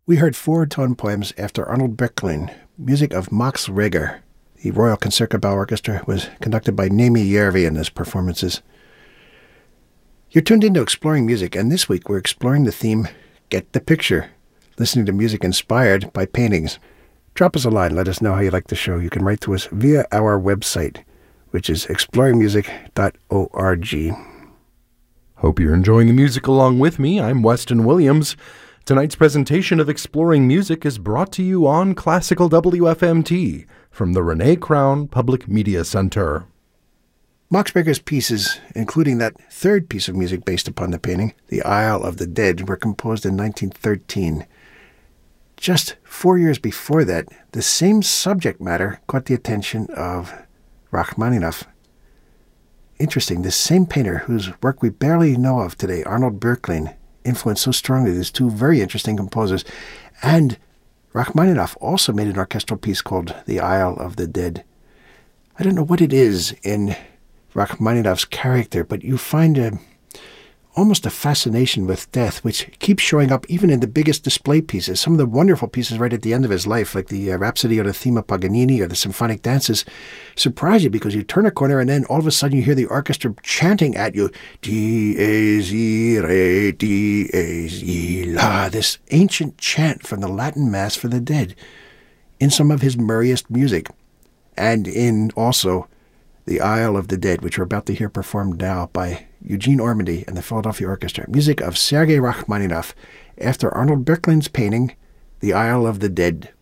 We heard four tone poems after Arnold Böcklin, music of Max Reger. The Royal Concertgebouw Orchestra was conducted by Nemi Järvi in his performances. You're tuned into Exploring Music, and this week we're exploring the theme, Get the Picture, listening to music inspired by paintings. Drop us a line, let us know how you like the show. You can write to us via our website, which is exploringmusic.org. Hope you're enjoying the music along with me. I'm Weston Williams. Tonight's presentation of Exploring Music is brought to you on Classical WFMT from the Renee Crown Public Media Center. Max Reger's pieces, including that third piece of music based upon the painting, The Isle of the Dead, were composed in 1913. Just 4 years before that, the same subject matter caught the attention of Rachmaninoff. Interesting, this same painter whose work we barely know of today, Arnold Böcklin, influenced so strongly these two very interesting composers. And Rachmaninoff also made an orchestral piece called The Isle of the Dead. I don't know what it is in Rachmaninoff's character, but you find almost a fascination with death, which keeps showing up even in the biggest display pieces. Some of the wonderful pieces right at the end of his life, like the Rhapsody or the theme of Paganini or the symphonic dances, surprise you because you turn a corner and then all of a sudden you hear the orchestra chanting at you, Dies irae, dies illa, this ancient chant from the Latin Mass for the dead in some of his merriest music, and in also The Isle of the Dead, which we're about to hear performed now by Eugene Ormandy and the Philadelphia Orchestra. Music of Sergei Rachmaninoff after Arnold Böcklin's painting, The Isle of the Dead.